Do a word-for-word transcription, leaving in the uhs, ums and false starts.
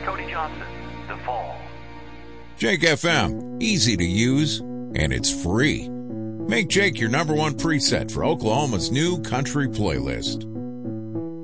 Cody Johnson, The Fall. Jake F M, easy to use, and it's free. Make Jake your number one preset for Oklahoma's new country playlist.